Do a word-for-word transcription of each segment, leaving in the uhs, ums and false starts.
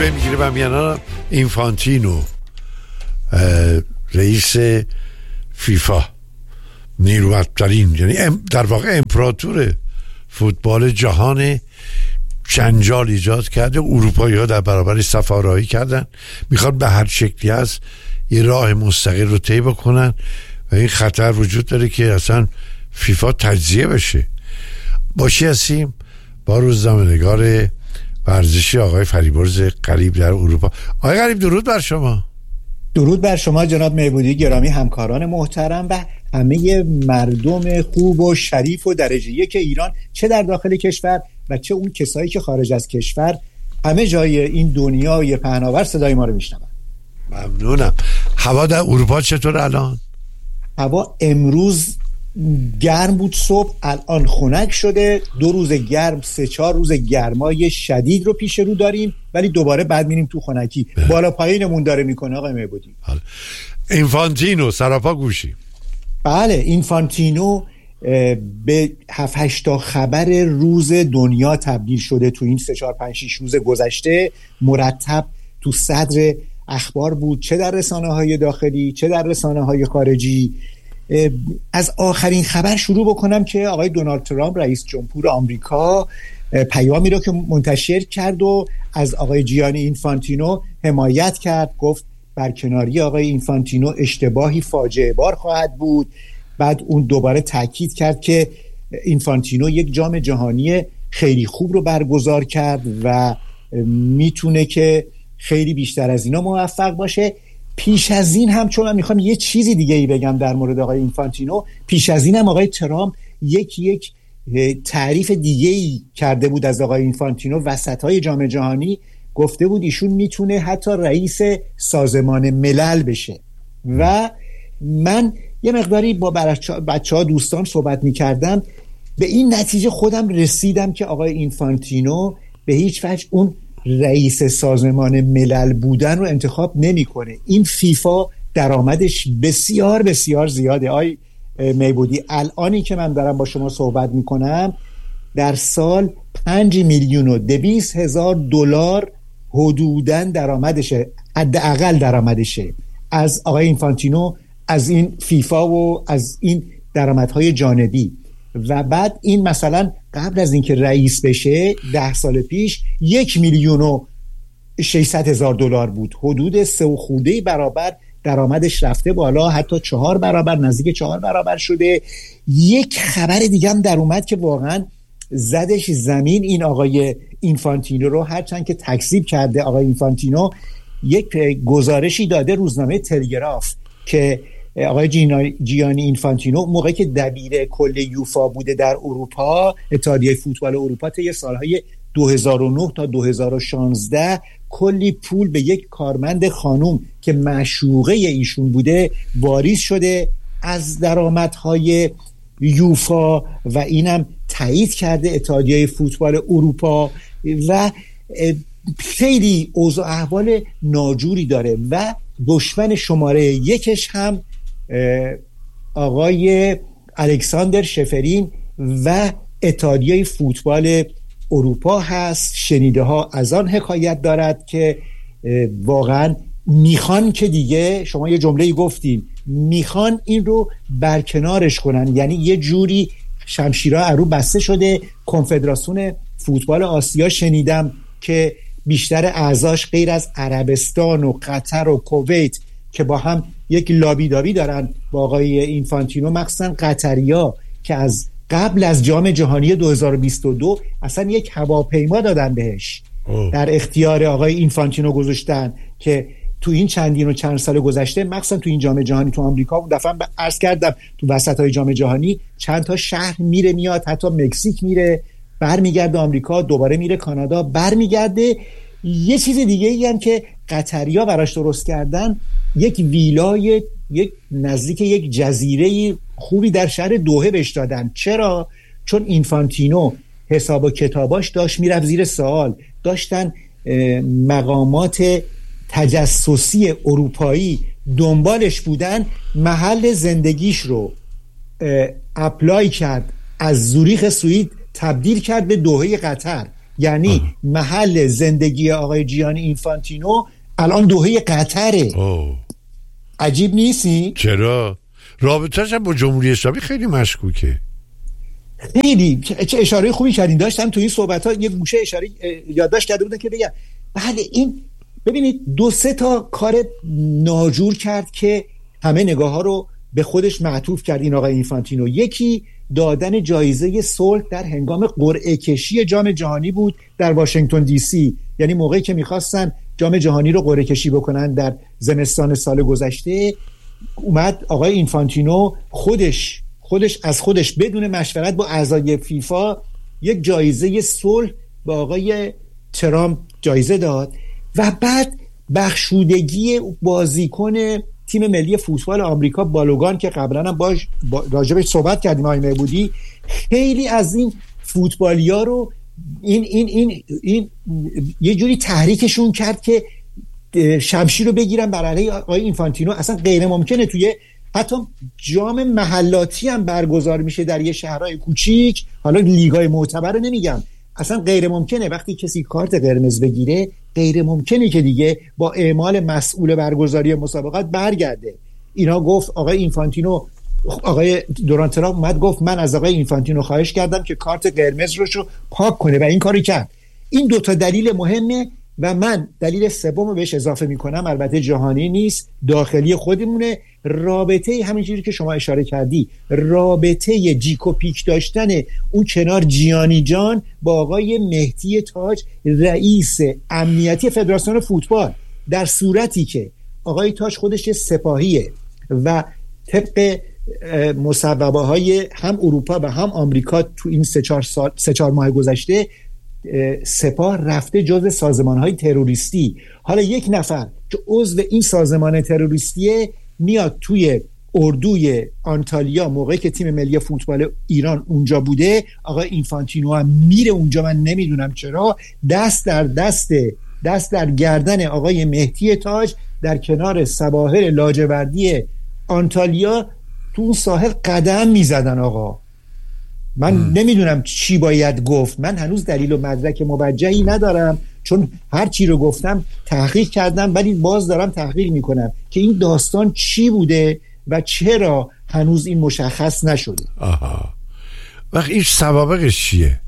جلوه میگیره و میانا اینفانتینو رئیس فیفا، نیرومندترین، یعنی در واقع امپراتور فوتبال جهان، جنجال ایجاد کرده. اروپایی ها در برابرش صف‌آرایی کردن، میخواد به هر شکلی هست یه راه مستقل رو طی بکنن و این خطر وجود داره که اصلا فیفا تجزیه بشه. باشی هستیم با روزنامه‌نگار ورزشی آقای فریبرز غریب در اروپا. آقای غریب درود بر شما. درود بر شما جناب میبودی گرامی، همکاران محترم و همه مردم خوب و شریف و درجه یک ایران، چه در داخل کشور و چه اون کسایی که خارج از کشور، همه جای این دنیای پهناور صدای ما رو میشنون. ممنونم. هوا در اروپا چطور الان؟ هوا امروز گرم بود صبح، الان خنک شده. دو روز گرم، سه چهار روز گرمای شدید رو پیش رو داریم، ولی دوباره بعد میریم تو خنکی. بالا پایینمون داره میکنه آقای میبودی. اینفانتینو سراپا گوشی. بله، اینفانتینو به هفت هشت تا خبر روز دنیا تبدیل شده تو این سه چهار پنج شش روز گذشته. مرتب تو صدر اخبار بود، چه در رسانه های داخلی چه در رسانه های خارجی. از آخرین خبر شروع بکنم که آقای دونالد ترامپ رئیس جمهور آمریکا پیامی رو که منتشر کرد و از آقای جیانی اینفانتینو حمایت کرد. گفت برکناری آقای اینفانتینو اشتباهی فاجعه بار خواهد بود. بعد اون دوباره تاکید کرد که اینفانتینو یک جام جهانی خیلی خوب رو برگزار کرد و میتونه که خیلی بیشتر از اینا موفق باشه. پیش از این هم، چون من میخوام یه چیزی دیگه ای بگم در مورد آقای اینفانتینو، پیش از این هم آقای ترامپ یک یک تعریف دیگه ای کرده بود از آقای اینفانتینو وسطای جام جهانی. گفته بود ایشون میتونه حتی رئیس سازمان ملل بشه و من یه مقداری با بچه ها دوستان صحبت میکردم، به این نتیجه خودم رسیدم که آقای اینفانتینو به هیچ وجه اون رئیس سازمان ملل بودن رو انتخاب نمیکنه. این فیفا درآمدش بسیار بسیار زیاده. آی میبودی الانی که من دارم با شما صحبت میکنم در سال پنج میلیون و دویست هزار دلار حدوداً درآمدشه، حداقل درآمدشه از آقای اینفانتینو، از این فیفا و از این درآمدهای جانبی. و بعد این مثلا قبل از اینکه رئیس بشه ده سال پیش یک میلیون و ششصد هزار دلار بود، حدود سه و خورده برابر درآمدش رفته بالا، حتی چهار برابر، نزدیک چهار برابر شده. یک خبر دیگه هم در اومد که واقعا زدش زمین این آقای اینفانتینو رو، هرچند که تکذیب کرده آقای اینفانتینو. یک گزارشی داده روزنامه تلگراف که آقای جیانی اینفانتینو موقعی که دبیر کل یوفا بوده در اروپا، اتحادیه فوتبال اروپا، طی سالهای دو هزار و نه تا دو هزار و شانزده کلی پول به یک کارمند خانوم که معشوقه ایشون بوده واریز شده از درآمدهای یوفا و اینم تایید کرده اتحادیه فوتبال اروپا و خیلی اوضاع احوال ناجوری داره. و دشمن شماره یکش هم آقای الکساندر شفرین و اتحادیه فوتبال اروپا هست. شنیده ها از آن حکایت دارد که واقعا میخوان که دیگه، شما یه جمله‌ای گفتین، میخوان این رو برکنارش کنن، یعنی یه جوری شمشیرها ارو بسته شده. کنفدراسیون فوتبال آسیا شنیدم که بیشتر اعضاش غیر از عربستان و قطر و کویت که با هم یک لابی دابی دارن با آقای اینفانتینو، مخصوصا قطریا که از قبل از جام جهانی دو هزار و بیست و دو اصلا یک هواپیما دادن بهش، اوه. در اختیار آقای اینفانتینو گذاشتن که تو این چندین و چند سال گذشته، مخصوصا تو این جام جهانی تو آمریکا، اون دفعه عرض کردم تو وسطای جام جهانی چند تا شهر میره میاد، حتی مکزیک میره برمیگرده آمریکا، دوباره میره کانادا برمیگرده. یه چیز دیگه ای هم که قطریا براش درست کردن، یک ویلای یک نزدیک یک جزیره خوبی در شهر دوحه بهش دادن. چرا؟ چون اینفانتینو حساب و کتاباش داشت میرفت زیر سوال، داشتن مقامات تجسسی اروپایی دنبالش بودن، محل زندگیش رو اپلای کرد، از زوریخ سوئد تبدیل کرد به دوحه قطر. یعنی آه. محل زندگی آقای جیانی اینفانتینو الان دوحه قطره. اوه. عجیب نیستی؟ چرا؟ رابطه‌اش هم با جمهوری اسلامی خیلی مشکوکه. خیلی چه اشاره خوبی کردین. داشتم تو این صحبت ها یه گوشه اشاره یادداشت کرده بودم که بگم بله این ببینید دو سه تا کار ناجور کرد که همه نگاه ها رو به خودش معطوف کرد این آقای اینفانتینو. یکی دادن جایزه صلح در هنگام قرعه کشی جام جهانی بود در واشنگتن دی سی، یعنی موقعی که میخواستن جام جهانی رو قرعه کشی بکنن در زمستان سال گذشته، اومد آقای اینفانتینو خودش خودش از خودش بدون مشورت با اعضای فیفا یک جایزه صلح به آقای ترامپ جایزه داد و بعد بخشودگی بازیکن تیم ملی فوتبال آمریکا بالوگان که قبلا هم باش با راجبش صحبت کردیم آقای مهبودی، خیلی از این فوتبالیا رو این این این این یه جوری تحریکشون کرد که شمشیر رو بگیرن بر علیه آقای اینفانتینو. اصلا غیر ممکنه توی حتی جام محلاتی هم برگزار میشه در یه شهرهای کوچیک، حالا لیگای معتبر رو نمیگم، اصلا غیر ممکنه وقتی کسی کارت قرمز بگیره غیر ممکنه که دیگه با اعمال مسئول برگزاری مسابقات برگرده. اینا گفت آقای اینفانتینو، آقای دوران ترامپ اومد گفت من از آقای اینفانتینو خواهش کردم که کارت قرمز رو پاک کنه و این کاری کرد. این دوتا دلیل مهمه و من دلیل سوم رو بهش اضافه میکنم، البته جهانی نیست، داخلی خودمونه. رابطه همینجوری که شما اشاره کردی، رابطه جیک و پیک داشتن اون کنار جیانی جان با آقای مهدی تاج رئیس امنیتی فدراسیون فوتبال، در صورتی که آقای تاج خودش سپاهیه و طبق مصوبه های هم اروپا و هم آمریکا تو این سه چهار سال سه چهار ماه گذشته سپاه رفته جزو سازمان‌های تروریستی. حالا یک نفر که عضو این سازمان تروریستیه میاد توی اردوی آنتالیا موقعی که تیم ملی فوتبال ایران اونجا بوده، آقای اینفانتینو هم میره اونجا، من نمیدونم چرا، دست در دست دست در گردن آقای مهدی تاج در کنار سواحل لاجوردی آنتالیا تو اون ساحل قدم میزدن. آقا من ام. نمیدونم چی باید گفت، من هنوز دلیل و مدرک موجهی ندارم چون هر چی رو گفتم تحقیق کردم، ولی باز دارم تحقیق میکنم که این داستان چی بوده و چرا هنوز این مشخص نشده. آها وقت این سوابقش چیه؟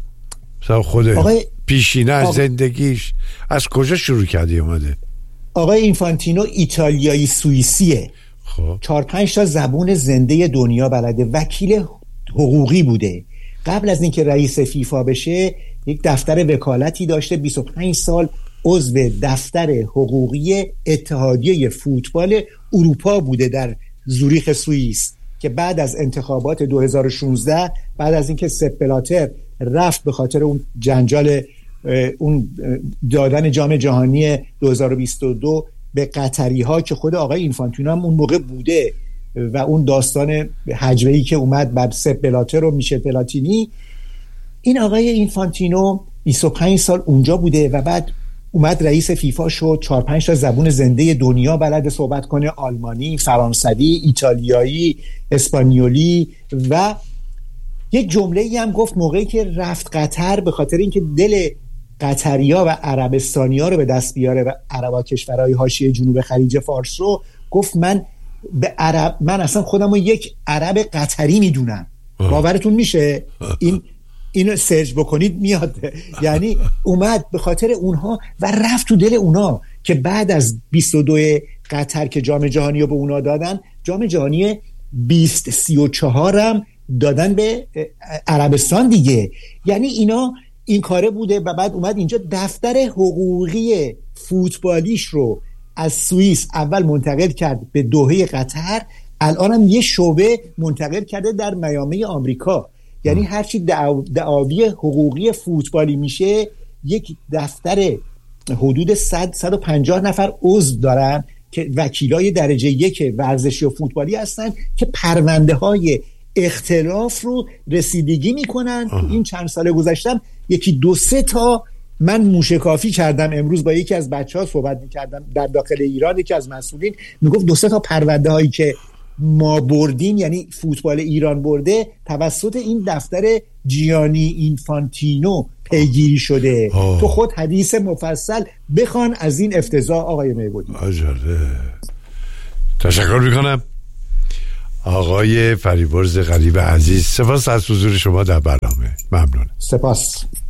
خود پیشینه از آقای... زندگیش از کجا شروع کردی اومده؟ آقای اینفانتینو ایتالیایی سوئیسیه، خب چهار پنج تا زبون زنده دنیا بلده، وکیل حقوقی بوده، قبل از اینکه رئیس فیفا بشه یک دفتر وکالتی داشته، بیست و پنج سال عضو دفتر حقوقی اتحادیه فوتبال اروپا بوده در زوریخ سوئیس، که بعد از انتخابات دو هزار و شانزده بعد از اینکه سپ بلاتر رفت به خاطر اون جنجال اون دادن جام جهانی دو هزار و بیست و دو به قطری ها که خود آقای اینفانتینو هم اون موقع بوده و اون داستان هجوهی که اومد بعد سپ بلاتر و میشل پلاتینی، این آقای اینفانتینو بیست و پنج سال اونجا بوده و بعد اومد رئیس فیفا شد، چهار پنج تا زبون زنده دنیا بلد صحبت کنه، آلمانی، فرانسوی، ایتالیایی، اسپانیولی، و یک جمله‌ای هم گفت موقعی که رفت قطر به خاطر اینکه دل قطریا و عربستانیا رو به دست بیاره و عربا کشورهای حاشیه جنوب خلیج فارس رو، گفت من به عرب من اصلا خودم رو یک عرب قطری میدونم. باورتون میشه؟ این اینو سرچ بکنید میاد. یعنی اومد به خاطر اونها و رفت تو دل اونا که بعد از بیست و دو قطر که جام جهانی رو به اونا دادن، جام جهانی بیست سی و چهار هم دادن به عربستان دیگه. یعنی اینا این کاره بوده و بعد اومد اینجا دفتر حقوقی فوتبالیش رو از سوئیس اول منتقل کرد به دوحه قطر، الان هم یه شعبه منتقل کرده در میامی آمریکا. یعنی هرچی دعو دعاوی حقوقی فوتبالی میشه یک دفتر حدود صد صد و پنجاه نفر عضو دارن که وکیلای درجه یک ورزشی و فوتبالی هستن که پرونده های اختلاف رو رسیدگی میکنن. این چند سال گذشتم یکی دو سه تا من موشکافی کردم، امروز با یکی از بچه‌ها صحبت می‌کردم در داخل ایران، یکی از مسئولین میگفت دو سه تا پرونده هایی که ما بردیم، یعنی فوتبال ایران برده، توسط این دفتر جیانی اینفانتینو پیگیری شده. آه. تو خود حدیث مفصل بخوان از این افتضاح آقای میبودی. آجاله. تشکر میکنم آقای فریبرز غریب عزیز. سپاس از حضور شما در برنامه. ممنون. سپاس.